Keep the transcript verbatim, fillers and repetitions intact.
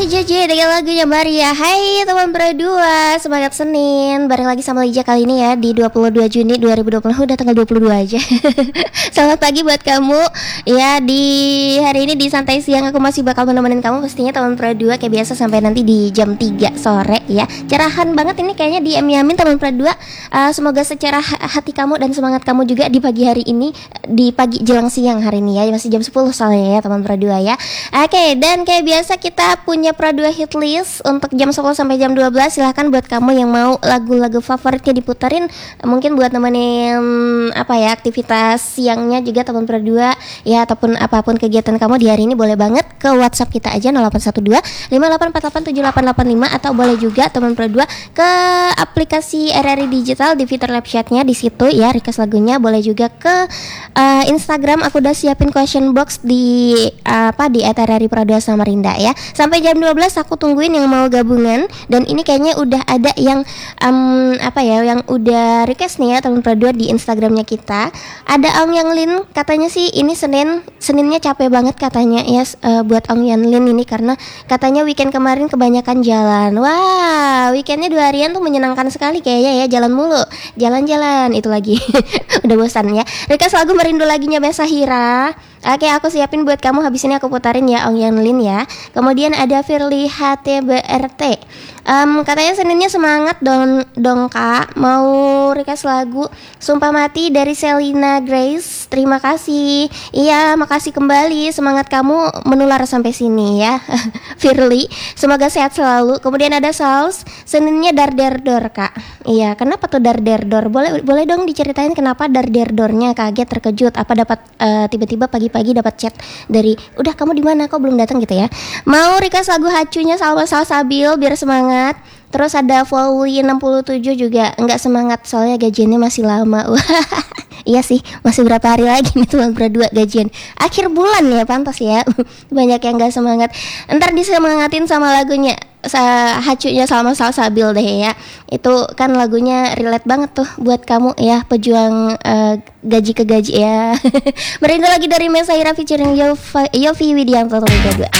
Aku J J dengan lagunya Maria. Hai teman berdua, semangat Senin. Bareng lagi sama Lija kali ini ya di dua puluh dua Juni dua ribu dua puluh. Udah tanggal dua puluh dua aja. Selamat pagi buat kamu. Ya, di hari ini di Santai Siang aku masih bakal menemenin kamu pastinya teman berdua kayak biasa sampai nanti di jam tiga sore ya. Cerahan banget ini kayaknya di Yamin teman berdua. Uh, semoga secerah hati kamu dan semangat kamu juga di pagi hari ini, di pagi jelang siang hari ini ya. Masih jam sepuluh soalnya ya teman berdua ya. Oke, okay, dan kayak biasa kita punya Pro dua hit list untuk jam sepuluh sampai jam dua belas. Silahkan buat kamu yang mau lagu-lagu favoritnya diputerin, mungkin buat nemenin apa ya aktivitas siangnya juga teman Pro dua ya, ataupun apapun kegiatan kamu di hari ini boleh banget ke WhatsApp kita aja nol delapan satu dua lima delapan empat delapan tujuh delapan delapan lima, atau boleh juga teman Pro dua ke aplikasi R R I Digital di fitur live chatnya di situ ya, request lagunya. Boleh juga ke uh, Instagram, aku udah siapin question box di uh, apa di at R R I Pro dua Samarinda ya. Sampai jam dua belas aku tungguin yang mau gabungan. Dan ini kayaknya udah ada yang um, apa ya yang udah request nih ya teman Pro dua di Instagramnya kita. Ada Ong Yang Lin, katanya sih ini Senin Seninnya capek banget katanya ya, uh, buat Ong Yang Lin ini karena katanya weekend kemarin kebanyakan jalan. Wah, weekendnya dua harian tuh menyenangkan sekali kayaknya ya, jalan mulu, jalan-jalan itu lagi. Udah bosan ya. Request lagu Merindu Laginya Besahira. Oke, aku siapin buat kamu, habis ini aku putarin ya Ong Yang Lin ya. Kemudian ada Firly H T B R T. Um, katanya Seninnya semangat dong, dong kak. Mau request lagu Sumpah Mati dari Selina Grace. Terima kasih. Iya, makasih kembali. Semangat kamu menular sampai sini ya. Firly, semoga sehat selalu. Kemudian ada Sals, Seninnya dar der dor kak. Iya, kenapa tuh dar der dor? Boleh boleh dong diceritain kenapa dar der dornya? Kaget, terkejut, apa dapat uh, tiba-tiba pagi-pagi dapat chat dari udah kamu di mana kok belum datang gitu ya. Mau request lagu Hacunya Salma Salsabil biar semangat. Terus ada Volley enam puluh tujuh juga enggak semangat soalnya gajiannya masih lama. Iya sih, masih berapa hari lagi nih teman berdua gajian. Akhir bulan ya, pantas ya. Banyak yang enggak semangat. Ntar disemangatin sama lagunya sa- Hacunya Salma Salsabil deh ya. Itu kan lagunya relate banget tuh buat kamu ya, pejuang uh, gaji ke gaji ya. Merindu lagi dari Mesaira featuring Yofi, Yofi Widianto teman berdua.